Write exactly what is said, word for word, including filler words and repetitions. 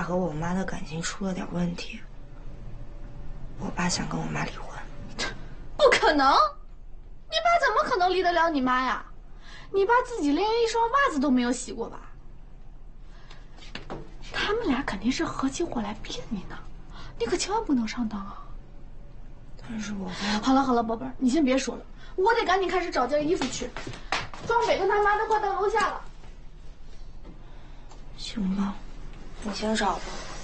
和我妈的感情出了点问题，我爸想跟我妈离婚。 不可能！你爸怎么可能离得了你妈呀？你爸自己连一双袜子都没有洗过吧？他们俩肯定是合起伙来骗你呢，你可千万不能上当啊！ 但是我爸…… 好了好了，宝贝儿，你先别说了，我得赶紧开始找件衣服去。庄北跟他妈都快到楼下了。 行吧，你先找吧。